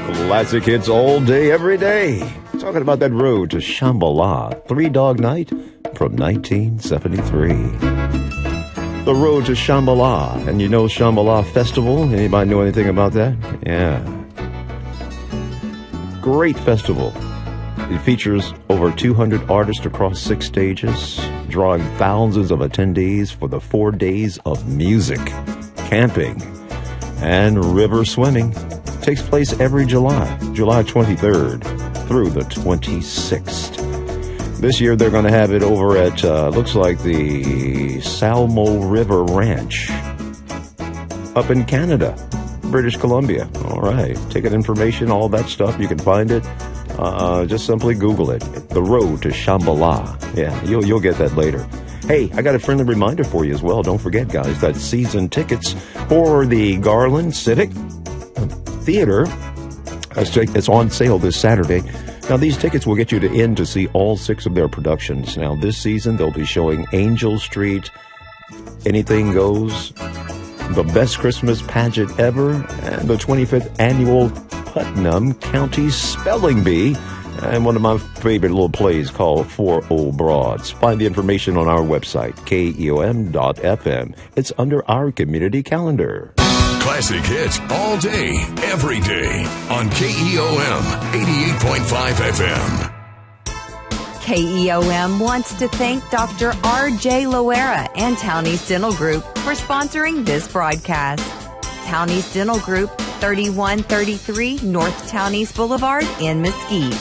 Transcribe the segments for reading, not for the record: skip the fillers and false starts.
Classic hits all day, every day. Talking about that road to Shambhala, Three Dog Night from 1973. The road to Shambhala. And you know Shambhala Festival? Anybody know anything about that? Yeah. Great festival. It features over 200 artists across 6 stages, drawing thousands of attendees for the 4 days of music, camping, and river swimming. It takes place every July 23rd through the 26th. This year they're going to have it over at, looks like the Salmo River Ranch up in Canada, British Columbia. All right. Ticket information, all that stuff, you can find it. Just simply Google it. The Road to Shambhala. Yeah, you'll get that later. Hey, I got a friendly reminder for you as well. Don't forget, guys, that season tickets for the Garland Civic Theater, it's on sale this Saturday. Now, these tickets will get you in to see all 6 of their productions. Now, this season, they'll be showing Angel Street, Anything Goes, The Best Christmas Pageant Ever, and the 25th Annual Putnam County Spelling Bee, and one of my favorite little plays called Four Old Broads. Find the information on our website, keom.fm. It's under our community calendar. Classic hits all day, every day on KEOM 88.5 FM. KEOM wants to thank Dr. R.J. Loera and Townie's Dental Group for sponsoring this broadcast. Townie's Dental Group, 3133 North Townies Boulevard in Mesquite.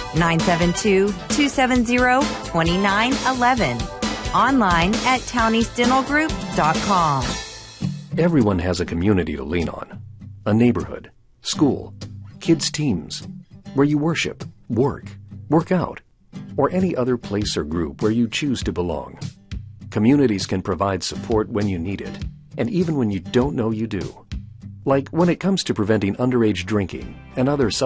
972-270-2911. Online at towniesdentalgroup.com. Everyone has a community to lean on. A neighborhood, school, kids' teams, where you worship, work out, or any other place or group where you choose to belong. Communities can provide support when you need it, and even when you don't know you do. Like when it comes to preventing underage drinking and other